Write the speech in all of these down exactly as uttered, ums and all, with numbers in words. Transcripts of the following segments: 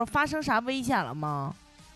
发生啥危险了吗？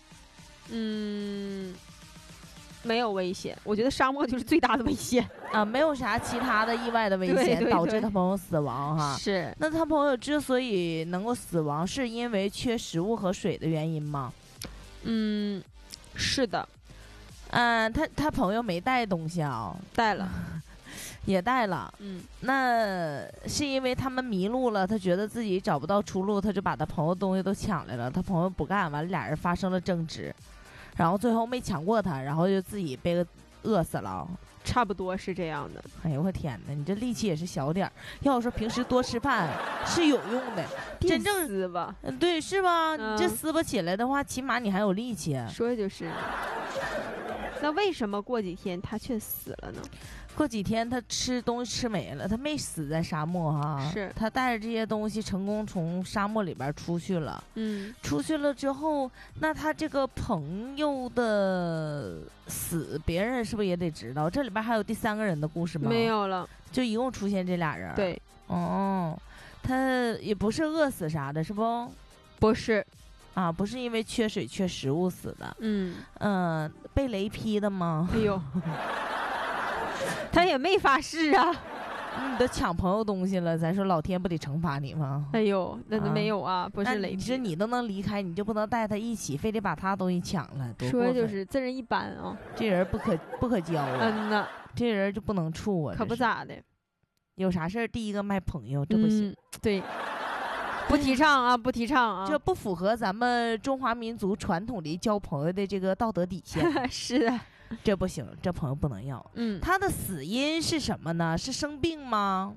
嗯，没有危险，我觉得沙漠就是最大的危险啊，没有啥其他的意外的危险对对对导致他朋友死亡哈。 是， 那他朋友之所以能够死亡，是因为缺食物和水的原因吗？ 嗯，是的。 嗯，他他朋友没带东西啊， 带了， 也带了。 嗯， 那是因为他们迷路了，他觉得自己找不到出路，他就把他朋友东西都抢来了。他朋友不干，完了俩人发生了争执，然后最后没抢过他，然后就自己被饿死了。 差不多是这样的。 哎呦我天哪，你这力气也是小点儿。要说平时多吃饭是有用的，真正撕吧， 嗯，对，是吧？ 嗯、 你这撕巴起来的话，起码你还有力气。 说的就是。那为什么过几天他却死了呢？ 过几天他吃东西吃没了，他没死在沙漠哈、啊， 是他带着这些东西成功从沙漠里边出去了。 嗯， 出去了之后，那他这个朋友的死，别人是不是也得知道？这里边还有第三个人的故事吗？ 没有了， 就一共出现这俩人。 对， 哦，他也不是饿死啥的，是不？ 不是。 啊，不是因为缺水缺食物死的。 嗯嗯、呃，被雷劈的吗？ 哎呦，他也没发誓啊。 你都抢朋友东西了，咱说老天不得惩罚你吗？ 哎呦，那都没有啊，啊不是雷劈。 你说你都能离开，你就不能带他一起，非得把他东西抢了？多说就是这人一般啊， 这人不可不可交啊。 嗯呐， 这人就不能处啊。 可不咋的。 有啥事儿第一个卖朋友，这不行。 嗯、对。不提倡啊，不提倡啊， 这不符合咱们中华民族传统里交朋友的这个道德底线。 是的， 这不行，这朋友不能要。 嗯， 他的死因是什么呢？是生病吗？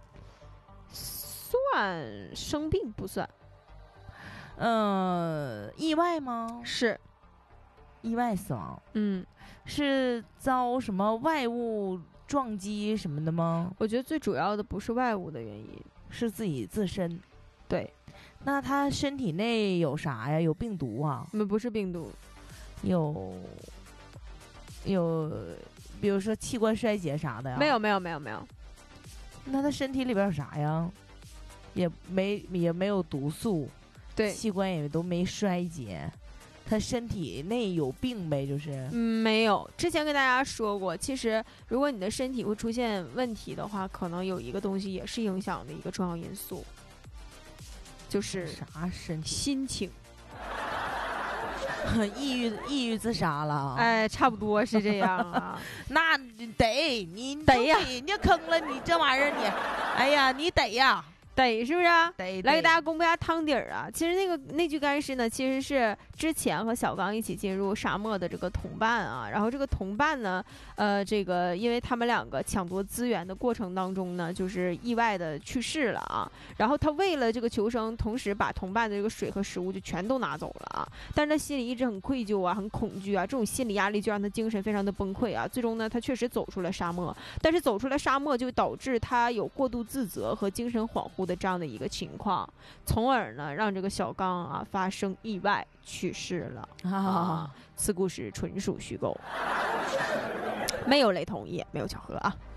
算生病不算。 呃，意外吗？ 是， 意外死亡。 嗯， 是遭什么外物撞击什么的吗？ 我觉得最主要的不是外物的原因， 是自己自身。 对， 那他身体内有啥呀？有病毒啊？ 那不是病毒， 有有，比如说器官衰竭啥的呀？ 没有，没有，没有，没有。 那他身体里边有啥呀？也没也没有毒素， 对， 器官也都没衰竭，他身体内有病呗，就是。 嗯，没有。之前跟大家说过，其实如果你的身体会出现问题的话，可能有一个东西也是影响的一个重要因素。就是啥身体？ 心情， 抑郁抑郁自杀了。 哎，差不多是这样啊。 那得你得呀， 人家坑了你这玩意儿你，哎呀，你得呀。 得是不是、啊？ 得来给大家公布一下汤底儿啊！其实那个那具干尸呢，其实是之前和小刚一起进入沙漠的这个同伴啊。然后这个同伴呢，呃，这个因为他们两个抢夺资源的过程当中呢，就是意外的去世了啊。然后他为了这个求生，同时把同伴的这个水和食物就全都拿走了啊。但是他心里一直很愧疚啊，很恐惧啊，这种心理压力就让他精神非常的崩溃啊。最终呢，他确实走出了沙漠，但是走出了沙漠就导致他有过度自责和精神恍惚的这样的一个情况，从而呢让这个小刚啊发生意外去世了啊。啊此故事纯属虚构，没有雷同，也没有巧合啊。